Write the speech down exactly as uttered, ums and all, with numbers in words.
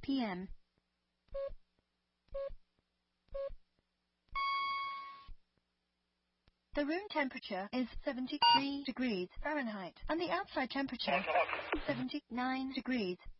p m The room temperature is seventy-three degrees Fahrenheit, and the outside temperature seventy-nine degrees